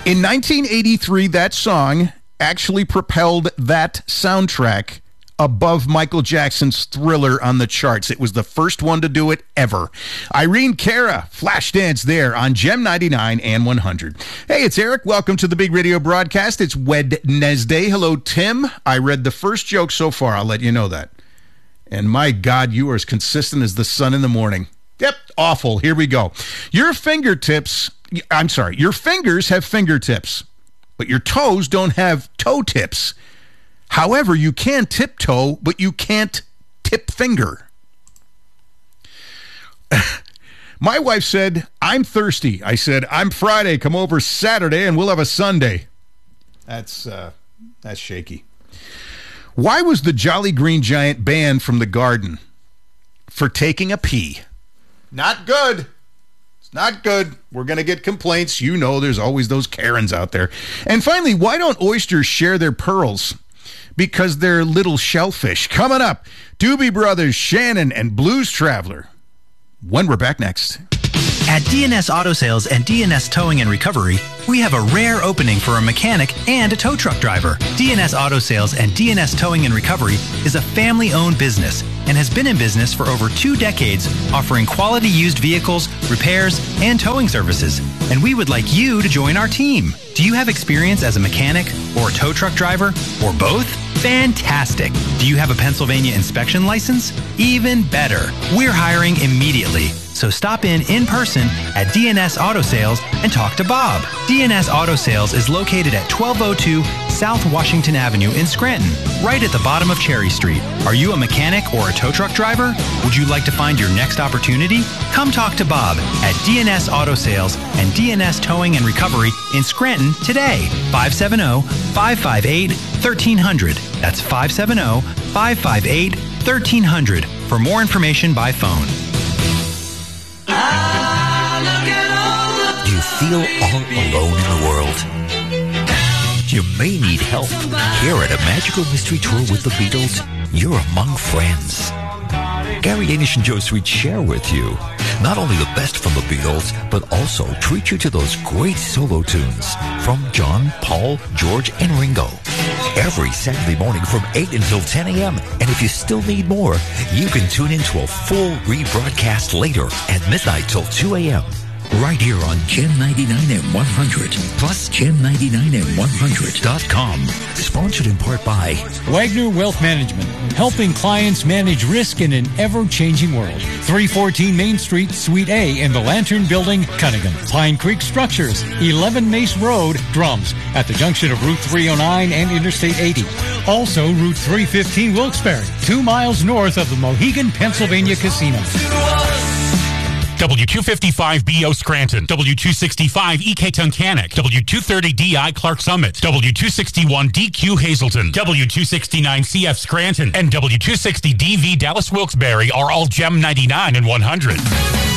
In 1983, that song actually propelled that soundtrack above Michael Jackson's Thriller on the charts. It was the first one to do it ever. Irene Cara, Flashdance there on Gem 99 and 100. Hey, it's Eric. Welcome to the Big Radio broadcast. It's Wednesday. Hello, Tim. I read the first joke so far. I'll let you know that. And my God, you are as consistent as the sun in the morning. Yep, awful. Here we go. Your fingers have fingertips, but your toes don't have toe tips. However, you can tiptoe, but you can't tip finger. My wife said, I'm thirsty. I said, I'm Friday. Come over Saturday and we'll have a Sunday. That's shaky. Why was the Jolly Green Giant banned from the garden? For taking a pee. Not good. It's not good. We're going to get complaints. You know there's always those Karens out there. And finally, why don't oysters share their pearls? Because they're little shellfish. Coming up, Doobie Brothers, Shannon, and Blues Traveler. When we're back next. At DNS Auto Sales and DNS Towing and Recovery, we have a rare opening for a mechanic and a tow truck driver. DNS Auto Sales and DNS Towing and Recovery is a family-owned business and has been in business for over 2 decades, offering quality used vehicles, repairs, and towing services. And we would like you to join our team. Do you have experience as a mechanic or a tow truck driver or both? Fantastic. Do you have a Pennsylvania inspection license? Even better. We're hiring immediately. So stop in person at DNS Auto Sales and talk to Bob. DNS Auto Sales is located at 1202 South Washington Avenue in Scranton, right at the bottom of Cherry Street. Are you a mechanic or a tow truck driver? Would you like to find your next opportunity? Come talk to Bob at DNS Auto Sales and DNS Towing and Recovery in Scranton today. 570-558-1300. That's 570-558-1300 for more information by phone. Do you feel all alone in the world? You may need help. Here at a magical mystery tour with the Beatles, you're among friends. Gary Danish and Joe Sweet share with you not only the best from the Beatles, but also treat you to those great solo tunes from John, Paul, George, and Ringo. Every Saturday morning from 8 until 10 a.m. And if you still need more, you can tune in to a full rebroadcast later at midnight till 2 a.m. Right here on Gem 99 and 100, plus Gem99and100.com. Sponsored in part by Wagner Wealth Management, helping clients manage risk in an ever-changing world. 314 Main Street, Suite A in the Lantern Building, Cunningham. Pine Creek Structures, 11 Mace Road, Drums, at the junction of Route 309 and Interstate 80. Also, Route 315 Wilkes-Barre, 2 miles north of the Mohegan, Pennsylvania Casino. W255BO Scranton, W265 EK Tunkhannock, W230DI Clark Summit, W261DQ Hazleton, W269CF Scranton, and W260DV Dallas Wilkes-Barre are all Gem 99 and 100.